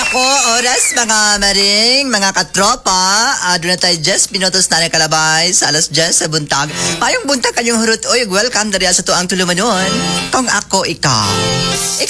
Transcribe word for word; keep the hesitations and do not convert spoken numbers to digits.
Nako, oras mga maring, mga katropa. Uh, doon na tayo just minutos na nakalabay sa alas diyes sa buntag. Ayong buntag kanyong hurot. Oy, welcome dariya sa tuang tulumanon. Kung ako ikaw.